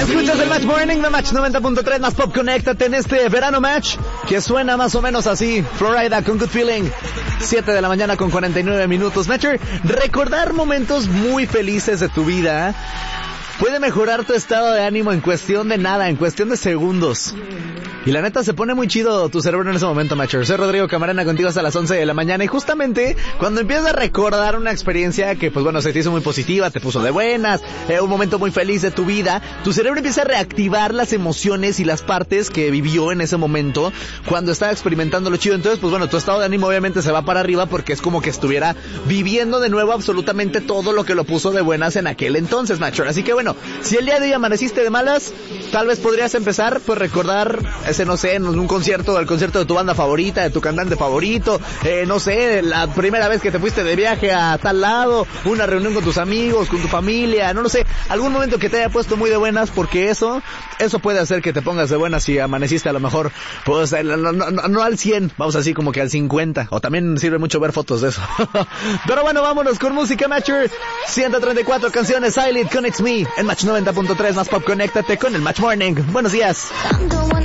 Escuchas el Match Morning de Match 90.3 más Pop. Conéctate en este verano match que suena más o menos así. Florida con Good Feeling. 7 de la mañana con 49 minutos. Matcher, recordar momentos muy felices de tu vida puede mejorar tu estado de ánimo en cuestión de nada, en cuestión de segundos. Y la neta se pone muy chido tu cerebro en ese momento, Matcher. Soy Rodrigo Camarena, contigo hasta las 11 de la mañana. Y justamente cuando empiezas a recordar una experiencia que, pues bueno, se te hizo muy positiva, te puso de buenas, un momento muy feliz de tu vida, tu cerebro empieza a reactivar las emociones y las partes que vivió en ese momento cuando estaba experimentando lo chido. Entonces, pues bueno, tu estado de ánimo obviamente se va para arriba porque es como que estuviera viviendo de nuevo absolutamente todo lo que lo puso de buenas en aquel entonces, Matcher. Así que bueno, si el día de hoy amaneciste de malas, tal vez podrías empezar por recordar no sé, en un concierto, el concierto de tu banda favorita, de tu cantante favorito, no sé, la primera vez que te fuiste de viaje a tal lado, una reunión con tus amigos, con tu familia, no lo sé, algún momento que te haya puesto muy de buenas, porque eso puede hacer que te pongas de buenas si amaneciste a lo mejor, pues, no al 100, vamos así como que al 50, o también sirve mucho ver fotos de eso. Pero bueno, vámonos con música, Matcher. 134 canciones, Silent Connects Me, en Match 90.3 más Pop. Conéctate con el Match Morning. Buenos días.